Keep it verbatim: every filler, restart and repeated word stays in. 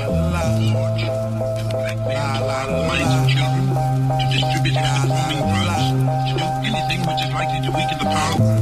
distribute heavy-forming drugs, to do anything which is likely to weaken the power